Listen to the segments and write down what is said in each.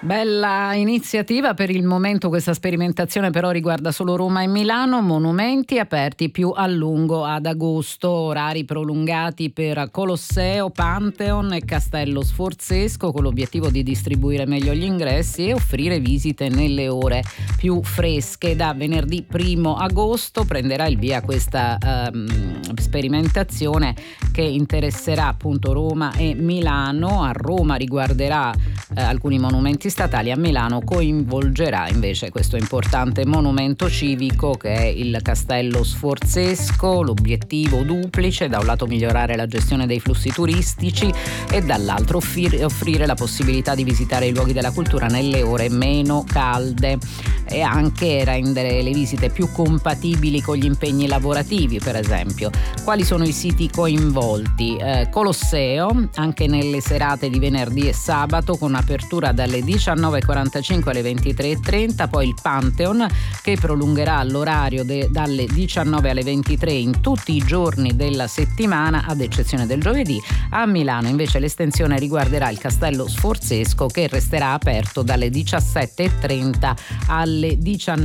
Bella iniziativa, per il momento questa sperimentazione però riguarda solo Roma e Milano. Monumenti aperti più a lungo ad agosto, orari prolungati per Colosseo, Pantheon e Castello Sforzesco, con l'obiettivo di distribuire meglio gli ingressi e offrire visite nelle ore più fresche. Da venerdì 1 agosto prenderà il via questa sperimentazione che interesserà appunto Roma e Milano. A Roma riguarderà alcuni monumenti statali, a Milano coinvolgerà invece questo importante monumento civico che è il Castello Sforzesco. L'obiettivo duplice: da un lato migliorare la gestione dei flussi turistici e dall'altro offrire la possibilità di visitare i luoghi della cultura nelle ore meno calde e anche rendere le visite più compatibili con gli impegni lavorativi. Per esempio, quali sono i siti coinvolti? Colosseo, anche nelle serate di venerdì e sabato, con apertura dalle 19.45 alle 23.30, poi il Pantheon, che prolungherà l'orario dalle 19 alle 23 in tutti i giorni della settimana ad eccezione del giovedì. A Milano invece l'estensione riguarderà il Castello Sforzesco, che resterà aperto dalle 17.30 alle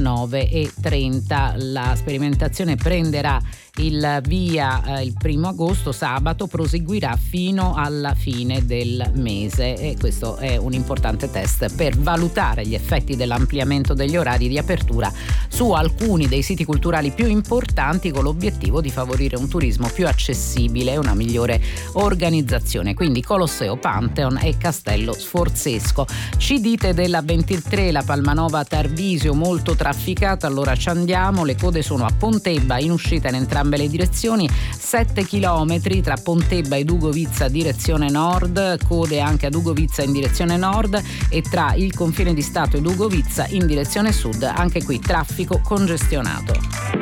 19.30. La sperimentazione prenderà il via il 1 agosto, sabato, proseguirà fino alla fine del mese e questo è un importante test per valutare gli effetti dell'ampliamento degli orari di apertura su alcuni dei siti culturali più importanti, con l'obiettivo di favorire un turismo più accessibile e una migliore organizzazione. Quindi Colosseo, Pantheon e Castello Sforzesco. Ci dite della 23, la Palmanova Tarvisio, molto trafficata, allora ci andiamo. Le code sono a Pontebba in uscita in entrambe le direzioni, 7 chilometri tra Pontebba e Dugovizza direzione nord, code anche a Dugovizza in direzione nord e tra il confine di Stato e Dugovizza in direzione sud, anche qui traffico congestionato.